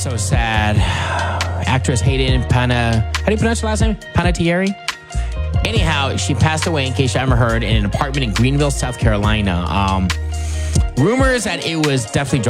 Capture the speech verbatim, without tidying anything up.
So sad. Actress Hayden Pana... How do you pronounce her last name? Panettiere? Anyhow, she passed away, in case you haven't heard, in an apartment in Greenville, South Carolina. Um, rumors that it was definitely drug